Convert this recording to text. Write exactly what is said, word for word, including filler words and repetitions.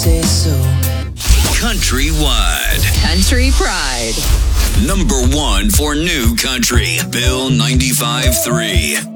say so. Countrywide. Country Pride. Number one for new country. Bill ninety-five three.